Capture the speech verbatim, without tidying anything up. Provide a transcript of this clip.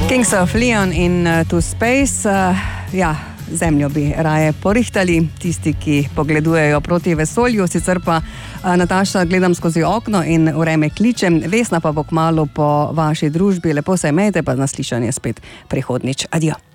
Kings of Leon in uh, To Space. Uh, ja, zemljo bi raje porihtali, tisti, ki pogledujejo proti vesolju. Sicer pa, uh, Nataša, gledam skozi okno in vreme kliče. Vesna pa bo kmalu po vaši družbi. Lepo se imejte, pa naslišanje spet prihodnič. Adijo.